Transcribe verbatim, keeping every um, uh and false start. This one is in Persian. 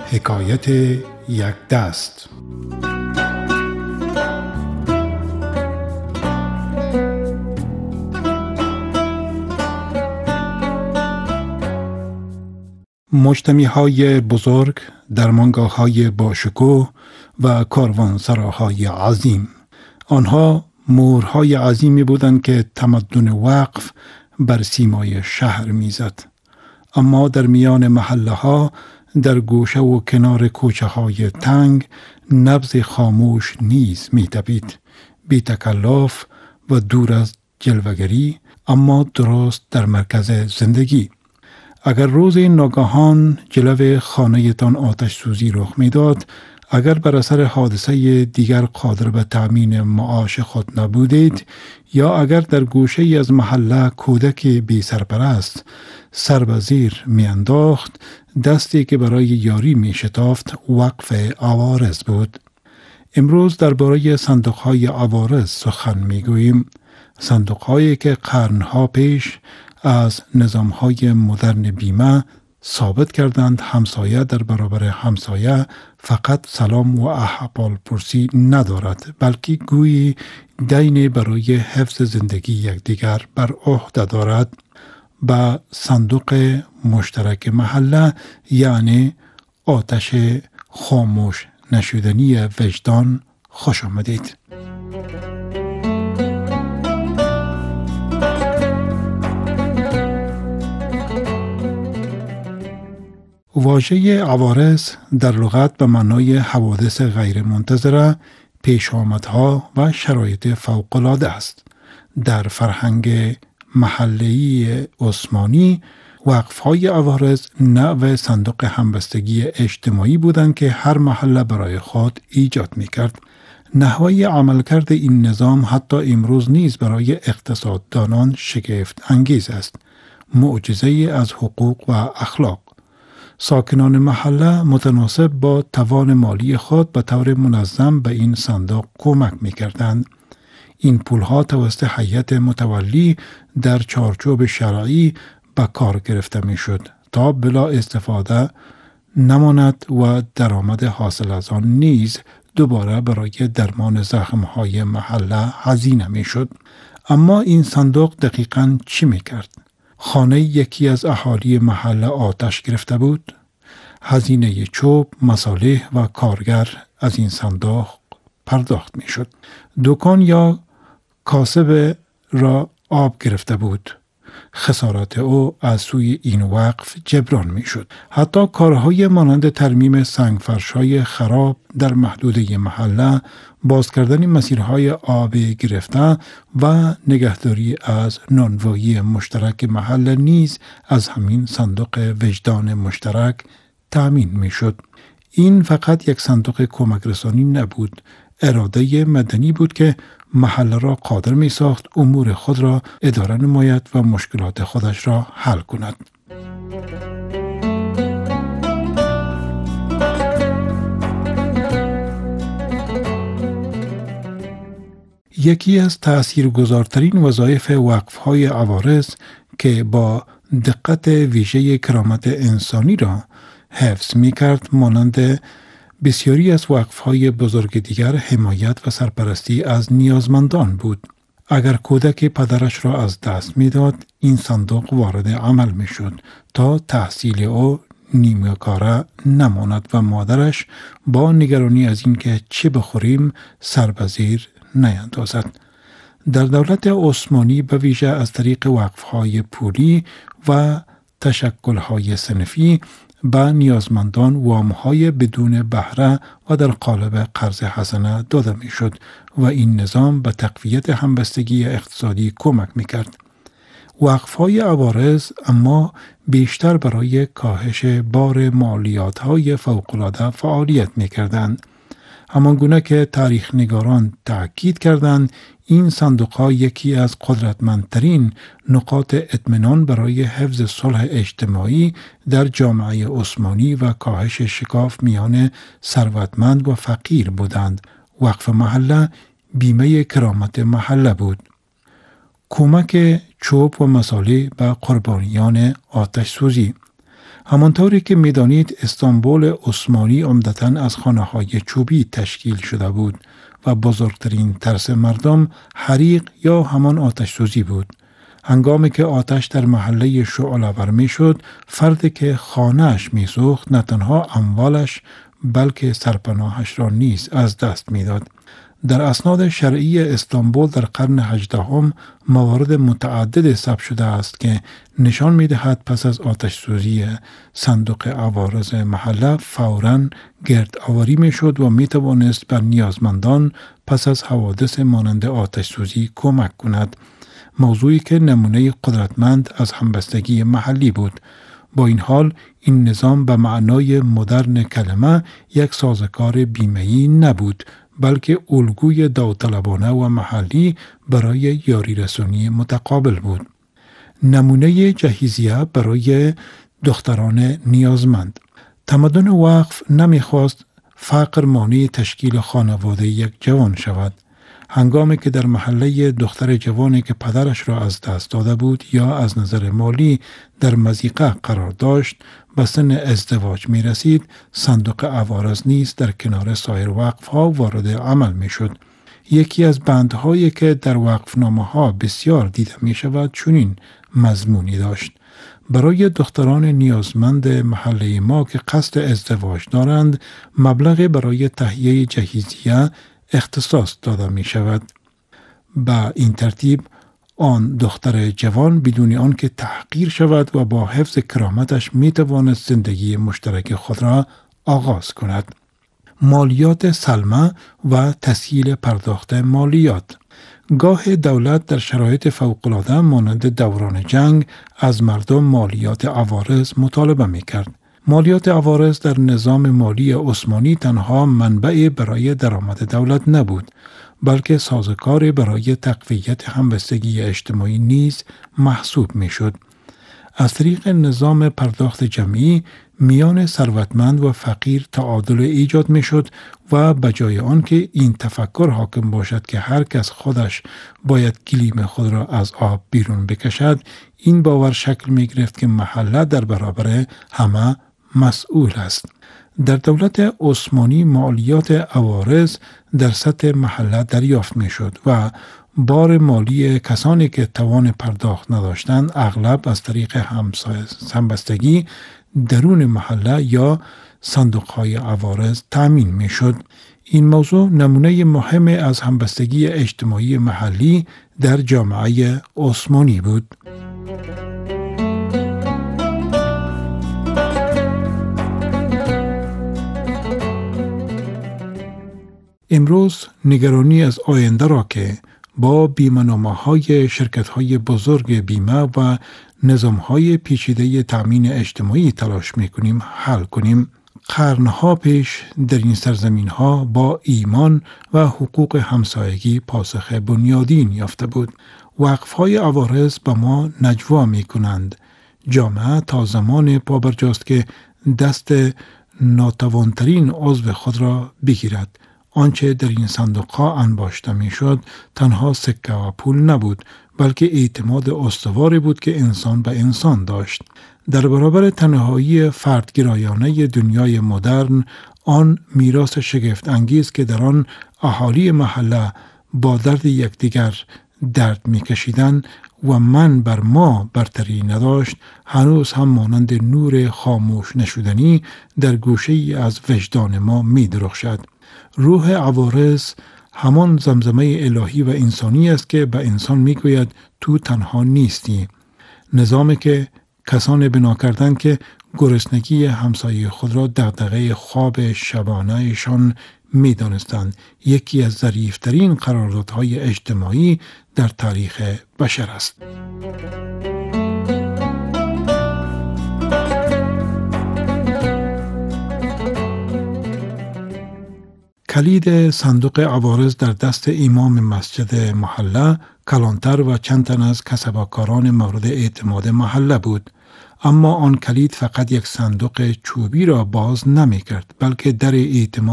حکایت یک دست. مجتمع‌های بزرگ، درمانگاه‌های باشکوه و کاروانسراهای عظیم، آنها مهرهای عظیمی بودند که تمدن وقف بر سیمای شهر میزد. اما در میان محله ها، در گوشه و کنار کوچه های تنگ، نبض خاموش نیز می‌تپید، بی تکلف و دور از جلوه‌گری، اما درست در مرکز زندگی. اگر روز ناگهان جلو خانه تان آتش سوزی رخ میداد، اگر بر اثر حادثه دیگر قادر به تأمین معاش خود نبودید، یا اگر در گوشه ای از محله کودک بی سرپرست سر به زیر می انداخت، دستی که برای یاری می شتافت وقف عوارض بود. امروز درباره صندوق‌های عوارض سخن می گوییم. صندوق‌هایی که قرنها پیش از نظام‌های مدرن بیمه ثابت کردند همسایه در برابر همسایه فقط سلام و احوال پرسی ندارد، بلکه گویی دین برای حفظ زندگی یکدیگر بر عهده دارد. با صندوق مشترک محله، یعنی آتش خاموش نشدنی وجدان، خوش آمدید. واژه عوارض در لغت به معنای حوادث غیر منتظره، پیش آمدها و شرایط فوق‌العاده است. در فرهنگ محلی عثمانی، وقف‌های عوارض نوع صندوق همبستگی اجتماعی بودند که هر محله برای خود ایجاد می‌کرد. نحوه عملکرد این نظام حتی امروز نیز برای اقتصاددانان شگفت انگیز است، معجزه‌ای از حقوق و اخلاق. ساکنان محله متناسب با توان مالی خود به طور منظم به این صندوق کمک می‌کردند. این پولها توسط هیئت متولی در چارچوب شرعی به کار گرفته می‌شد تا بلا استفاده نماند و درآمد حاصل از آن نیز دوباره برای درمان زخم‌های محله هزینه می‌شد. اما این صندوق دقیقاً چی می‌کرد؟ خانه یکی از اهالی محله آتش گرفته بود. هزینه چوب، مصالح و کارگر از این صندوق پرداخت می شد. دکان یا کاسب را آب گرفته بود. خسارت او از سوی این وقف جبران می شد. حتی کارهای مانند ترمیم سنگفرش‌های خراب در محدوده محله، باز کردن مسیرهای آب گرفته و نگهداری از نانوایی مشترک محله نیز از همین صندوق وجدان مشترک تأمین می شد. این فقط یک صندوق کمک رسانی نبود، اراده مدنی بود که محله را قادر می ساخت امور خود را اداره نماید و مشکلات خودش را حل کند. یکی از تأثیرگذارترین وظایف وقف‌های عوارض که با دقت ویژه کرامت انسانی را حفظ می‌کرد، مانند بسیاری از وقف‌های بزرگ دیگر، حمایت و سرپرستی از نیازمندان بود. اگر کودک پدرش را از دست می‌داد، این صندوق وارد عمل می‌شد تا تحصیل او نیمه‌کاره نماند و مادرش با نگرانی از اینکه چه بخوریم سر به زیر نیندازد. در دولت عثمانی به ویژه از طریق وقف‌های پولی و تشکل‌های صنفی به نیازمندان وام‌های بدون بهره و در قالب قرض حسنه داده می‌شد و این نظام به تقویت همبستگی اقتصادی کمک می‌کرد. وقف‌های عوارض اما بیشتر برای کاهش بار مالیات‌های فوق‌العاده فعالیت می‌کردند. همانگونه که تاریخ نگاران تأکید کردند، این صندوق‌ها یکی از قدرتمندترین نقاط اطمینان برای حفظ صلح اجتماعی در جامعه عثمانی و کاهش شکاف میان ثروتمند و فقیر بودند. وقف محله بیمه کرامت محله بود. کمک چوب و مصالح به قربانیان آتش سوزی. همانطوری که می‌دانید استانبول عثمانی عمدتاً از خانه‌های چوبی تشکیل شده بود و بزرگترین ترس مردم حریق یا همان آتش سوزی بود. هنگامی که آتش در محله شعله‌ور می‌شد، فردی که خانه‌اش می‌سوخت نه تنها اموالش بلکه سرپناهش را نیز از دست می‌داد. در اسناد شرعی استانبول در قرن هجدهم موارد متعدد ثبت شده است که نشان می‌دهد پس از آتش سوزی صندوق عوارض محله فوراً گرد آوری می‌شد و می‌توانست بر نیازمندان پس از حوادث مانند آتش سوزی کمک کند. موضوعی که نمونه قدرتمند از همبستگی محلی بود. با این حال این نظام به معنای مدرن کلمه یک سازوکار بیمه‌ای نبود، بلکه الگوی داوطلبانه و محلی برای یاری رسانی متقابل بود. نمونه جهیزیه برای دختران نیازمند. تمدن وقف نمیخواست فقر مانع تشکیل خانواده یک جوان شود. هنگامی که در محله دختر جوانی که پدرش را از دست داده بود یا از نظر مالی در مضیقه قرار داشت به سن ازدواج می رسید، صندوق عوارض نیز در کنار سایر وقفها وارد عمل می شد. یکی از بندهایی که در وقفنامه ها بسیار دیده می شود چنین مضمونی داشت: برای دختران نیازمند محله ما که قصد ازدواج دارند مبلغ برای تهیه جهیزیه اختصاص داده می شود. به این ترتیب آن دختر جوان بدون آنکه تحقیر شود و با حفظ کرامتش می تواند زندگی مشترک خود را آغاز کند. مالیات سلمه و تسهیل پرداخت مالیات. گاه دولت در شرایط فوق‌العاده مانند دوران جنگ از مردم مالیات عوارض مطالبه می کرد. مالیات عوارض در نظام مالی عثمانی تنها منبع برای درآمد دولت نبود، بلکه سازوکار برای تقویت همبستگی اجتماعی نیز محسوب می شد. از طریق نظام پرداخت جمعی میان ثروتمند و فقیر تعادل ایجاد می شد و به جای آن که این تفکر حاکم باشد که هر کس خودش باید گلیم خود را از آب بیرون بکشد، این باور شکل می گرفت که محله در برابر همه مسئول است. در دولت عثمانی مالیات عوارض در سطح محله دریافت می شد و بار مالی کسانی که توان پرداخت نداشتند اغلب از طریق همبستگی درون محله یا صندوق‌های عوارض تأمین می شد. این موضوع نمونه مهم از همبستگی اجتماعی محلی در جامعه عثمانی بود. امروز نگرانی از آینده را که با بیمه‌نامه‌های شرکت‌های بزرگ بیمه و نظام‌های پیچیده تأمین اجتماعی تلاش می‌کنیم حل کنیم، قرنها پیش در این سرزمین‌ها با ایمان و حقوق همسایگی پاسخ بنیادین یافته بود. وقف‌های عوارض به ما نجوا می‌کنند. جامعه تا زمان پابرجاست که دست ناتوانترین عضو خود را بگیرد. آنچه در این صندوق‌ها انباشته می‌شد تنها سکه و پول نبود، بلکه اعتماد استواری بود که انسان به انسان داشت. در برابر تنهایی فردگرایانه دنیای مدرن، آن میراث شگفت انگیز که در آن اهالی محله با درد یکدیگر درد می‌کشیدند و من بر ما برتری نداشت، هنوز هم مانند نور خاموش نشدنی در گوشه‌ای از وجدان ما می‌درخشد. روح عوارض همان زمزمه الهی و انسانی است که به انسان میگوید تو تنها نیستی. نظامی که کسان بنا کردند که گرسنگی همسایه خود را دغدغه خواب شبانه‌شان می‌دانستند، یکی از ظریف‌ترین قراردادهای اجتماعی در تاریخ بشر است. کلید صندوق عوارض در دست امام مسجد محله، کلانتر و چند تن از کسبکاران مورد اعتماد محله بود. اما آن کلید فقط یک صندوق چوبی را باز نمی کرد، بلکه در اعتماد